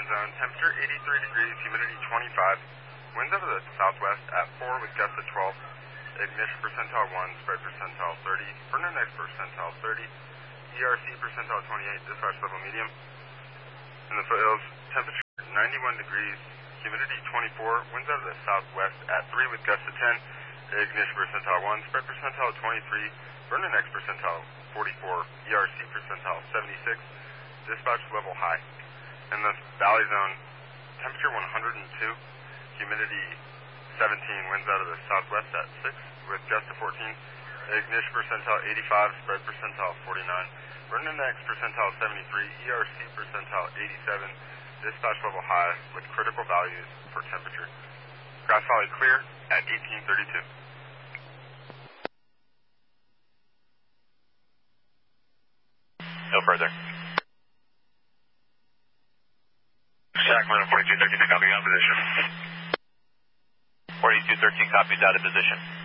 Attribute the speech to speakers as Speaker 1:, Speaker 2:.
Speaker 1: zone. Temperature 83 degrees, humidity 25. Winds out of the southwest at 4 with gusts at 12. Ignition percentile 1, spread percentile 30. Burn index percentile 30. ERC percentile 28, dispatch level medium. In the foothills, temperature 91 degrees, humidity 24. Winds out of the southwest at 3 with gusts at 10. Ignition percentile 1, spread percentile 23. Burn index percentile 44. ERC percentile 76. Dispatch level high. In the valley zone, temperature 102, humidity 17, winds out of the southwest at 6 with gust to 14, ignition percentile 85, spread percentile 49, burn index percentile 73, ERC percentile 87, dispatch level high with critical values for temperature. Grass Valley clear at 1832.
Speaker 2: No further. Sacramento 4213, copy out of position. 4213 copies out of position.